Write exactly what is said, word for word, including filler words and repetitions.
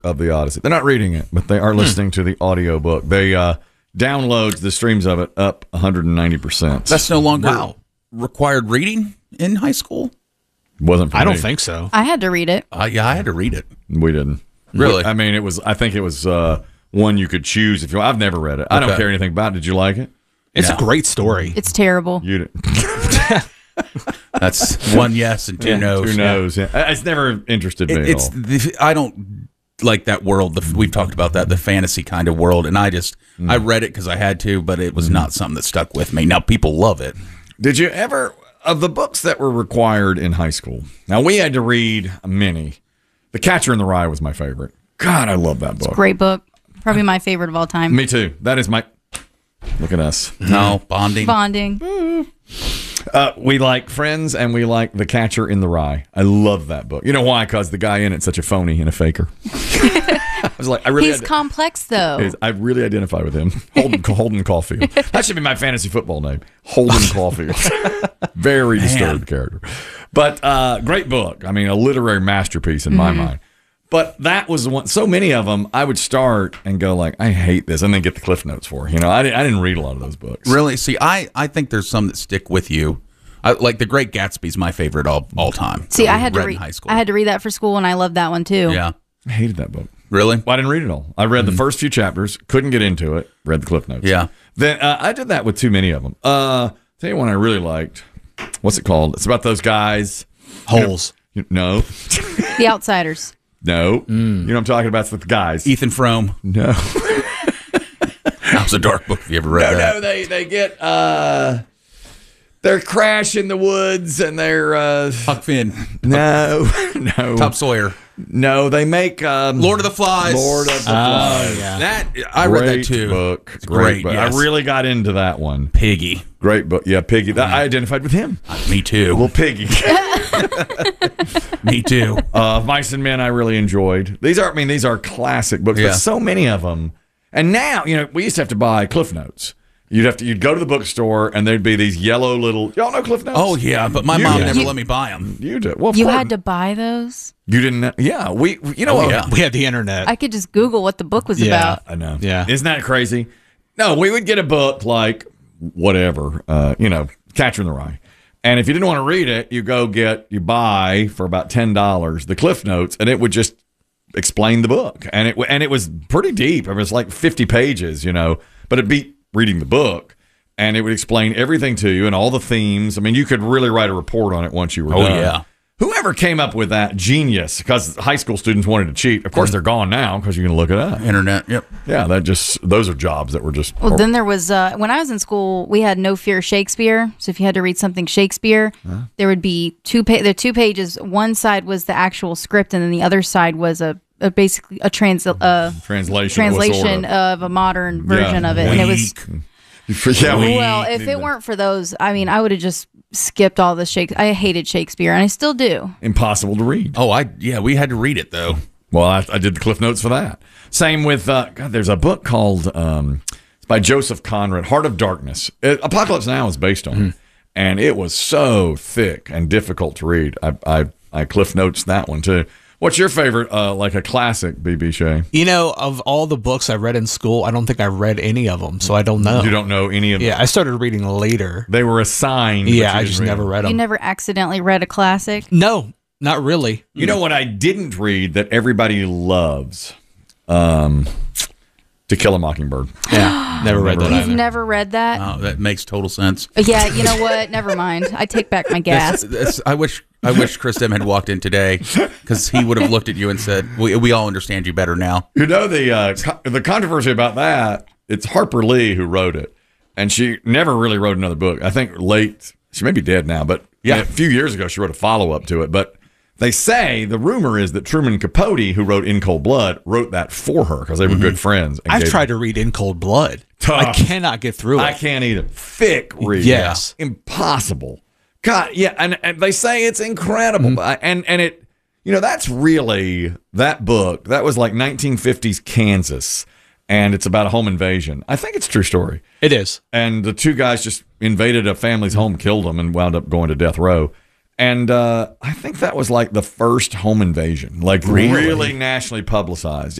of the Odyssey. They're not reading it, but they are listening hmm. to the audio book. They uh, downloads the streams of it up one hundred ninety percent. That's no longer wow. required reading in high school? Wasn't for I me. don't think so. I had to read it. Uh, yeah, I had to read it. We didn't. Really? I mean, it was. I think it was uh, one you could choose if you. I've never read it. I okay. don't care anything about it. Did you like it? It's no. a great story. It's terrible. You didn't. That's one yes and two yeah, no's. Two no's. Yeah. Yeah. It's never interested me it, at it's all. The, I don't like that world. The, we've talked about that, the fantasy kind of world, and I just mm. I read it because I had to, but it was mm. not something that stuck with me. Now people love it. Did you ever of the books that were required in high school? Now we had to read many. The Catcher in the Rye was my favorite. God, I love that book. It's a great book. Probably my favorite of all time. Me too. That is my. Look at us. No, bonding. Bonding. Uh, we like Friends, and we like The Catcher in the Rye. I love that book. You know why? Because the guy in it's such a phony and a faker. I was like, I really. He's ad- complex, though. I really identify with him. Holden, Holden Caulfield. That should be my fantasy football name. Holden Caulfield. Very Man. disturbed character. But uh, great book. I mean, a literary masterpiece in mm-hmm. my mind. But that was the one. So many of them, I would start and go like, I hate this, and then get the Cliff Notes for. You know, I didn't, I didn't read a lot of those books. Really? See, I, I think there's some that stick with you. I, like The Great Gatsby's my favorite all all time. See, I had to read read. In high school. I had to read that for school, and I loved that one too. Yeah, I hated that book. Really? Well, I didn't read it all. I read mm-hmm. the first few chapters, couldn't get into it. Read the Cliff Notes. Yeah. Then uh, I did that with too many of them. Uh, tell you one I really liked. What's it called? It's about those guys. Holes. You know, no. The Outsiders. No. Mm. You know what I'm talking about? It's with the guys. Ethan Frome. No. That was a dark book if you ever read no, that. No, they, they get, uh, they're crashing the woods and they're, uh. Huck Finn. No, no. Tom Sawyer. No, they make, um. Lord of the Flies. Lord of the oh, Flies. Yeah. That, I great read that too. Book. It's Great, great, book. yes. I really got into that one. Piggy. Great book. Yeah, Piggy. That, I identified with him. Uh, me too. Well, Piggy. Me too. Uh, Mice and Men I really enjoyed. These are, I mean, these are classic books, yeah. but so many of them. And now, you know, we used to have to buy Cliff Notes. You'd have to, you'd go to the bookstore and there'd be these yellow little, y'all know Cliff Notes? Oh, yeah, but my you, mom yeah. never you, let me buy them. You did. Well, you had to buy those? You didn't know? Yeah, we, you know oh, what? Yeah. We had the internet. I could just Google what the book was yeah, about. I know. Yeah. Isn't that crazy? No, we would get a book like whatever, uh, you know, Catcher in the Rye. And if you didn't want to read it, you go get, you buy for about ten dollars the Cliff Notes, and it would just explain the book. And it and it was pretty deep. It was like fifty pages, you know, but it beat reading the book. And it would explain everything to you and all the themes. I mean, you could really write a report on it once you were oh, done. Oh, yeah. Whoever came up with that, genius, because high school students wanted to cheat. Of course, they're gone now because you can look it up. Internet, yep. Yeah, that just those are jobs that were just. Well, then there was uh, when I was in school, we had No Fear Shakespeare. So if you had to read something Shakespeare, huh? there would be two pa- the two pages. One side was the actual script, and then the other side was a, a basically a trans uh, translation translation of, of a modern version yeah, of it, weak. and it was. Yeah, well, if it weren't for those, I mean, I would have just skipped all the Shakespeare. I hated Shakespeare, and I still do. Impossible to read. Oh, I yeah, we had to read it though. Well, I, I did the Cliff Notes for that. Same with uh, God. There's a book called um, it's by Joseph Conrad, Heart of Darkness. It, Apocalypse Now is based on, mm-hmm. it, and it was so thick and difficult to read. I I, I Cliff Notes that one too. What's your favorite, uh, like a classic, B B. Shea? You know, of all the books I read in school, I don't think I read any of them, so I don't know. You don't know any of them? Yeah, I started reading later. They were assigned. Yeah, I just read never them. read them. You never accidentally read a classic? No, not really. You know what I didn't read that everybody loves? Um, To Kill a Mockingbird. Yeah, never read that You've either. never read that? Oh, that makes total sense. Yeah, you know what? Never mind. I take back my gas. That's, that's, I wish I wish Chris Dem had walked in today because he would have looked at you and said, we, we all understand you better now. You know, the uh, co- the controversy about that, it's Harper Lee who wrote it. And she never really wrote another book. I think late, she may be dead now, but yeah, a few years ago she wrote a follow-up to it. But they say, the rumor is that Truman Capote, who wrote In Cold Blood, wrote that for her because they were mm-hmm. good friends. And I've gave tried to read In Cold Blood. Tough. I cannot get through it. I can't either. Thick read. Yes. Impossible. God, yeah, and, and they say it's incredible. Mm-hmm. And and it, you know, that's really, that book, that was like nineteen fifties Kansas, and it's about a home invasion. I think it's a true story. It is. And the two guys just invaded a family's home, killed them, and wound up going to death row. And uh, I think that was like the first home invasion, like really, really nationally publicized.